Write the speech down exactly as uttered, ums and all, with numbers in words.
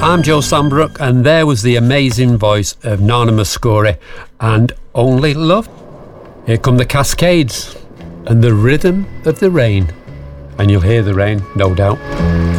I'm Joe Sambrook, and there was the amazing voice of Nana Mouskouri and Only Love. Here come the Cascades and the rhythm of the rain. And you'll hear the rain, no doubt.